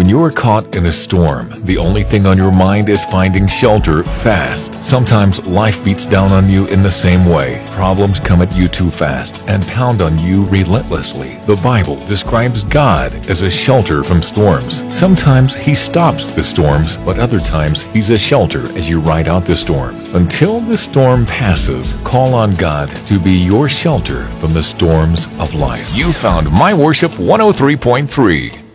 When you are caught in a storm, the only thing on your mind is finding shelter fast. Sometimes life beats down on you in the same way. Problems come at you too fast and pound on you relentlessly. The Bible describes God as a shelter from storms. Sometimes He stops the storms, but other times He's a shelter as you ride out the storm. Until the storm passes, call on God to be your shelter from the storms of life. You found My Worship 103.3.